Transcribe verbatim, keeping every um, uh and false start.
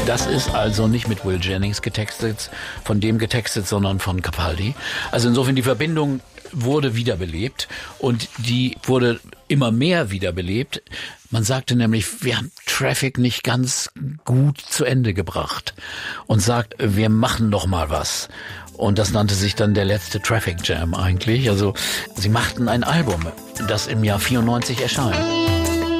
Das ist also nicht mit Will Jennings getextet, von dem getextet, sondern von Capaldi. Also insofern die Verbindung wurde wiederbelebt und die wurde immer mehr wiederbelebt. Man sagte nämlich, wir haben Traffic nicht ganz gut zu Ende gebracht und sagt, wir machen noch mal was. Und das nannte sich dann der letzte Traffic Jam eigentlich. Also sie machten ein Album, das im Jahr vierundneunzig erscheint.